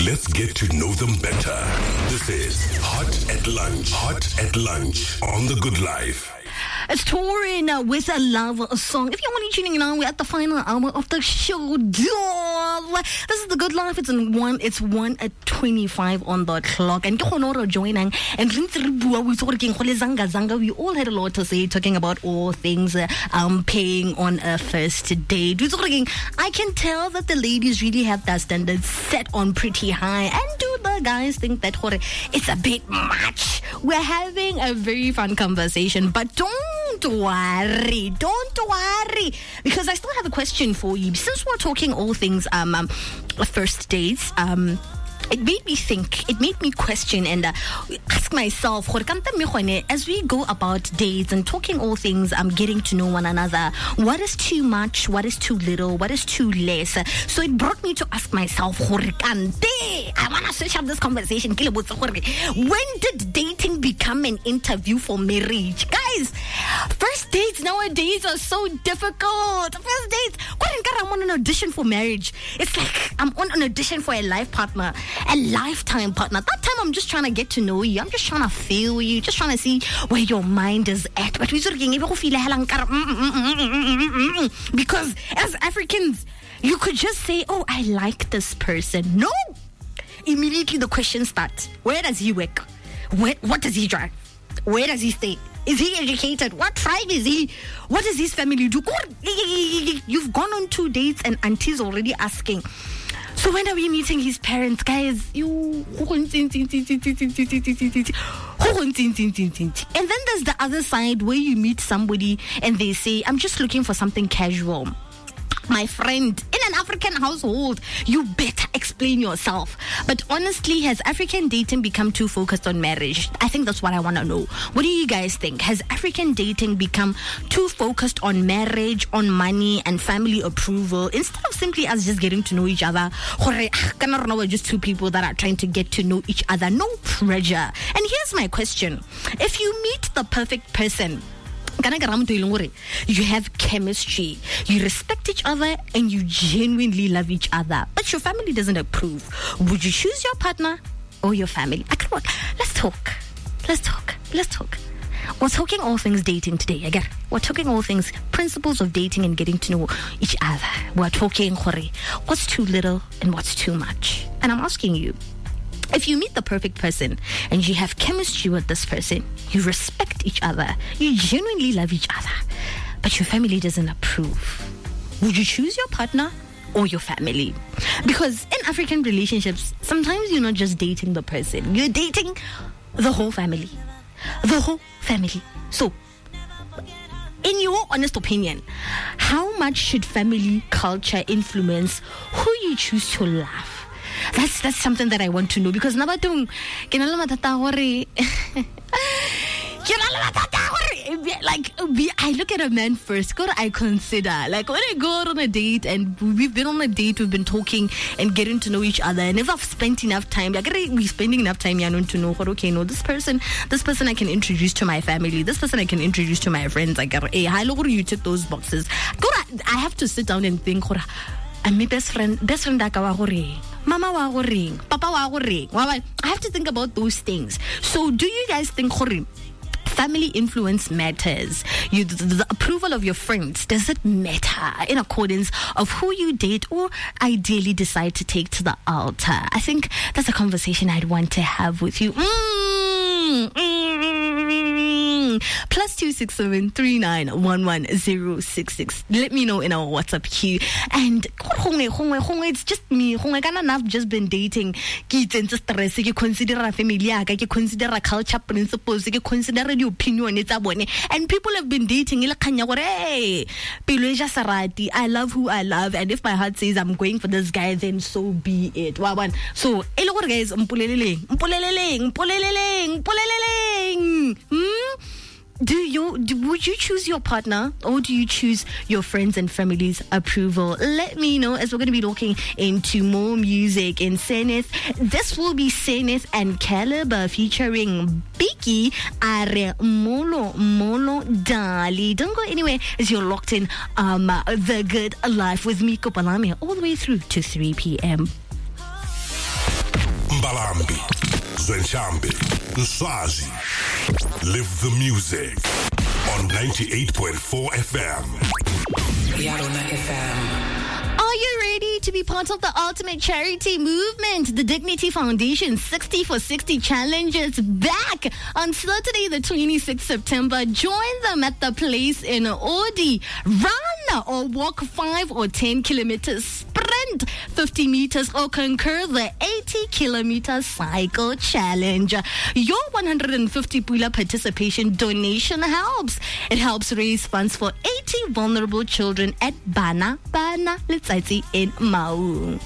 Let's get to know them better. This is Hot at Lunch. Hot at Lunch on The Good Life. It's touring with a love song. If you're only tuning in now, we're at the final hour of the show. This is The Good Life. It's 1:25 on the clock. And joining and we all had a lot to say, talking about all things paying on a first date. I can tell that the ladies really have their standards set on pretty high. And do the guys think that it's a bit much? We're having a very fun conversation, but don't worry, because I still have a question for you. Since we're talking all things first dates, it made me think, it made me question and ask myself, as we go about dates and talking all things, getting to know one another, what is too much, what is too little, what is too less? So it brought me to ask myself, I want to switch up this conversation. When did dating become an interview for marriage? Guys, first dates nowadays are so difficult. First dates, I'm on an audition for marriage. It's like I'm on an audition for a life partner. A lifetime partner. That time I'm just trying to get to know you. I'm just trying to feel you. Just trying to see where your mind is at. But because as Africans, you could just say, oh, I like this person. No! Immediately the questions start. Where does he work? What does he drive? Where does he stay? Is he educated? What tribe is he? What does his family do? You've gone on 2 dates and auntie's already asking, so when are we meeting his parents? Guys, and then there's the other side where you meet somebody and they say, I'm just looking for something casual. My friend, in an African household, you better explain yourself. But honestly, has African dating become too focused on marriage? I think that's what I want to know. What do you guys think? Has African dating become too focused on marriage, on money, and family approval, instead of simply us just getting to know each other? We're just two people that are trying to get to know each other. No pressure. And here's my question. If you meet the perfect person, you have chemistry, you respect each other, and you genuinely love each other, but your family doesn't approve, would you choose your partner or your family? Let's talk. We're talking all things dating today. We're talking all things principles of dating and getting to know each other. We're talking what's too little and what's too much. And I'm asking you, if you meet the perfect person and you have chemistry with this person, you respect each other, you genuinely love each other, but your family doesn't approve, would you choose your partner or your family? Because in African relationships, sometimes you're not just dating the person, you're dating the whole family. So, in your honest opinion, how much should family culture influence who you choose to love? That's something that I want to know, because I look at a man first. I consider, like, when I go out on a date and we've been on a date, we've been talking and getting to know each other, and if I've spent enough time, we're spending enough time to know, okay, no, this person I can introduce to my family, this person I can introduce to my friends. You tick those boxes. I have to sit down and think, and my best friend mama wa go reng, papa wa go reng. I have to think about those things. So do you guys think family influence matters? The approval of your friends, does it matter in accordance of who you date or ideally decide to take to the altar? I think that's a conversation I'd want to have with you. +267 3911 Let me know in our WhatsApp queue. And it's just me. I've just been dating. Stress. You consider a family. You consider a culture principles. You consider the opinion. And people have been dating. I love who I love, and if my heart says I'm going for this guy, then so be it. So, guys, would you choose your partner or do you choose your friends and family's approval? Let me know, as we're going to be looking into more music in Seneth. This will be Seneth and Caliber featuring Biki Are Molo Dali. Don't go anywhere as you're locked in The Good Life with me, Kopalami, all the way through to 3 p.m. Mbalambi, Zwenshambi, Nswazi. Live the music on 98.4 FM. Yarona FM. Are you ready to be part of the ultimate charity movement? The Dignity Foundation 60 for 60 Challenge is back on Saturday, the 26th September. Join them at the place in Odi. Run or walk 5 or 10 kilometers, sprint 50 meters, or concur the 80-kilometer cycle challenge. Your 150 Pula participation donation helps. It helps raise funds for 80 vulnerable children at Bana Letsatsi in Mau.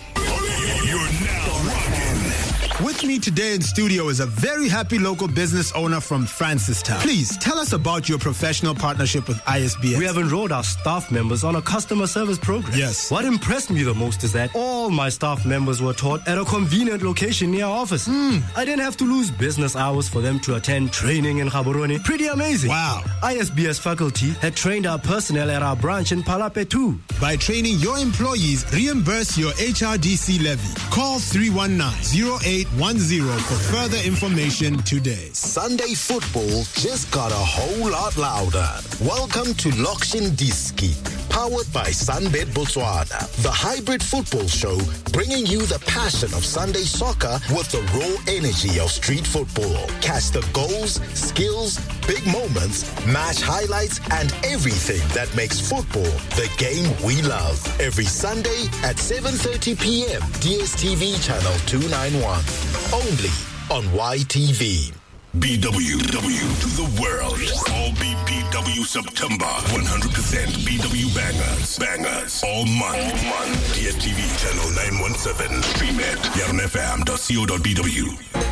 You're now rocking. With me today in studio is a very happy local business owner from Francistown. Please tell us about your professional partnership with ISBS. We have enrolled our staff members on a customer service program. Yes. What impressed me the most is that all my staff members were taught at a convenient location near our office. I didn't have to lose business hours for them to attend training in Gaborone. Pretty amazing. Wow. ISBS faculty had trained our personnel at our branch in Palape too. By training your employees, reimburse your HRDC levy. Call 319-0810 for further information today. Sunday football just got a whole lot louder. Welcome to Lokshin Diski, powered by Sunbet Botswana, the hybrid football show bringing you the passion of Sunday soccer with the raw energy of street football. Catch the goals, skills, big moments, match highlights, and everything that makes football the game we love. Every Sunday at 7:30 p.m. DSTV channel 291. Only on YTV. BW to the world. All BBW September. 100% BW bangers. All month. DSTV channel 917. Stream at yarnfm.co.bw.